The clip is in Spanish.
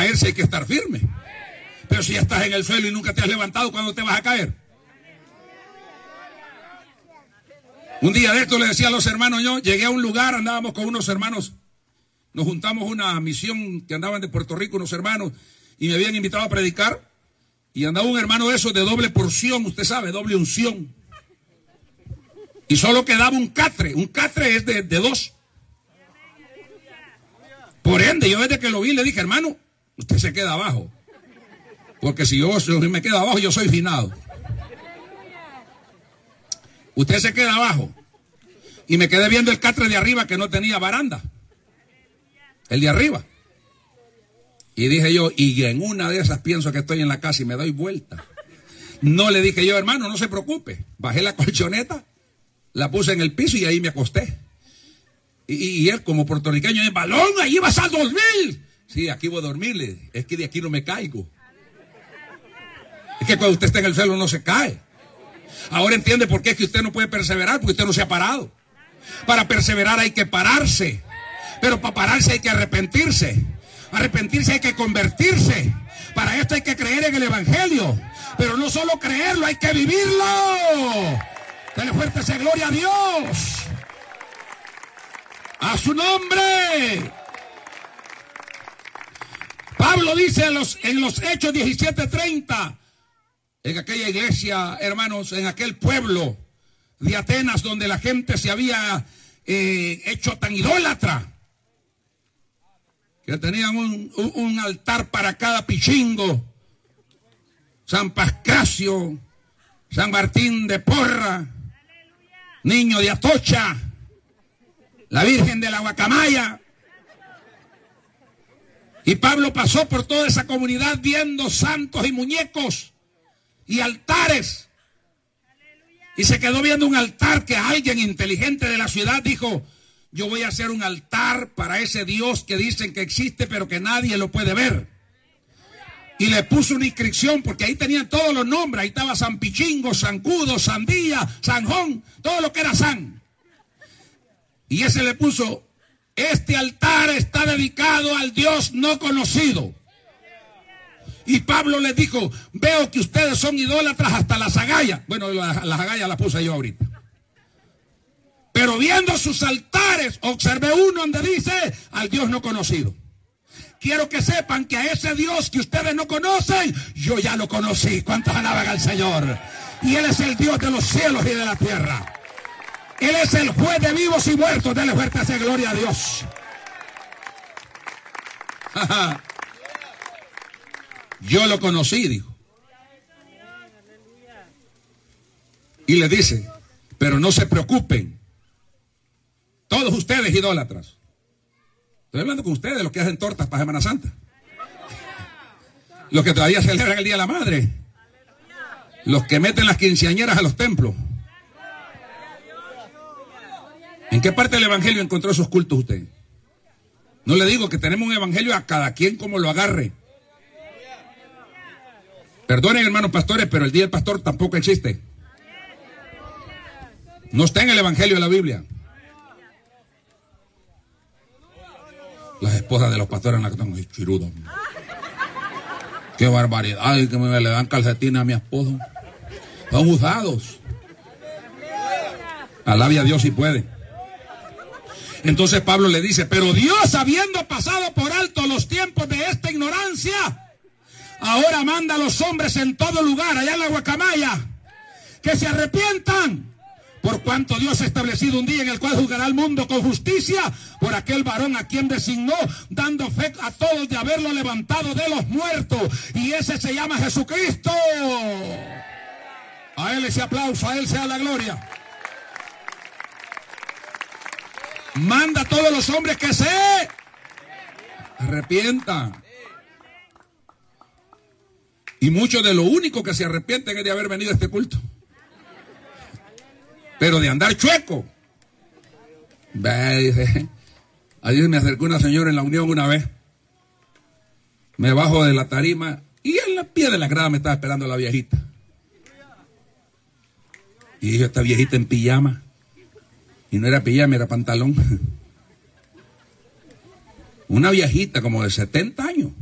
caerse hay que estar firme. Pero si ya estás en el suelo y nunca te has levantado, ¿cuándo te vas a caer? Un día de esto le decía a los hermanos, yo llegué a un lugar, andábamos con unos hermanos, nos juntamos una misión que andaban de Puerto Rico, unos hermanos, y me habían invitado a predicar, y andaba un hermano de esos de doble porción, usted sabe, doble unción. Y solo quedaba un catre es de dos. Por ende, yo desde que lo vi le dije, hermano, usted se queda abajo. Porque si yo me quedo abajo, yo soy finado. Usted se queda abajo. Y me quedé viendo el catre de arriba que no tenía baranda. El de arriba. Y dije yo, y en una de esas pienso que estoy en la casa y me doy vuelta. No le dije yo, hermano, no se preocupe. Bajé la colchoneta, la puse en el piso y ahí me acosté. Y él como puertorriqueño, en balón, ahí vas a dormir. Sí, aquí voy a dormir. Es que de aquí no me caigo. Es que cuando usted está en el suelo no se cae. Ahora entiende por qué es que usted no puede perseverar, porque usted no se ha parado. Para perseverar hay que pararse. Pero para pararse hay que arrepentirse. Arrepentirse hay que convertirse. Para esto hay que creer en el Evangelio. Pero no solo creerlo, hay que vivirlo. Dale fuerte esa gloria a Dios. A su nombre. Pablo dice en los Hechos 17:30, en aquella iglesia, hermanos, en aquel pueblo de Atenas donde la gente se había hecho tan idólatra que tenían un altar para cada pichingo, San Pascasio, San Martín de Porra, Niño de Atocha, la Virgen de la Guacamaya. Y Pablo pasó por toda esa comunidad viendo santos y muñecos y altares. Y se quedó viendo un altar que alguien inteligente de la ciudad dijo, yo voy a hacer un altar para ese Dios que dicen que existe pero que nadie lo puede ver. Y le puso una inscripción porque ahí tenían todos los nombres. Ahí estaba San Pichingo, San Cudo, Sandía, Sanjón, todo lo que era San. Y ese le puso, este altar está dedicado al Dios no conocido. Y Pablo les dijo, veo que ustedes son idólatras hasta las agallas. Bueno, las agallas las puse yo ahorita. Pero viendo sus altares, observé uno donde dice, al Dios no conocido. Quiero que sepan que a ese Dios que ustedes no conocen, yo ya lo conocí. ¿Cuántos alaban al Señor? Y Él es el Dios de los cielos y de la tierra. Él es el juez de vivos y muertos. Dele fuerte esa gloria a Dios. Yo lo conocí, dijo. Y le dice, pero no se preocupen. Todos ustedes idólatras. Estoy hablando con ustedes, los que hacen tortas para Semana Santa. Los que todavía celebran el Día de la Madre. Los que meten las quinceañeras a los templos. ¿En qué parte del evangelio encontró esos cultos usted? No le digo que tenemos un evangelio a cada quien como lo agarre. Perdonen, hermanos pastores, pero el día del pastor tampoco existe. No está en el evangelio de la Biblia. Las esposas de los pastores en la que están muy chirudos. Qué barbaridad. Ay, que me le dan calcetines a mi esposo. Son usados. Alabe a Dios si puede. Entonces Pablo le dice, pero Dios, habiendo pasado por alto los tiempos de esta ignorancia, ahora manda a los hombres en todo lugar, allá en la Guacamaya, que se arrepientan, por cuanto Dios ha establecido un día en el cual juzgará al mundo con justicia por aquel varón a quien designó, dando fe a todos de haberlo levantado de los muertos, y ese se llama Jesucristo. A Él ese aplauso, a Él sea la gloria. Manda a todos los hombres que se arrepientan. Y muchos de lo único que se arrepienten es de haber venido a este culto. Pero de andar chueco. Ayer me acercó una señora en la Unión una vez. Me bajo de la tarima y en la pie de la grada me estaba esperando la viejita. Y dijo, esta viejita en pijama. Y no era pijama, era pantalón. Una viejita como de 70 años.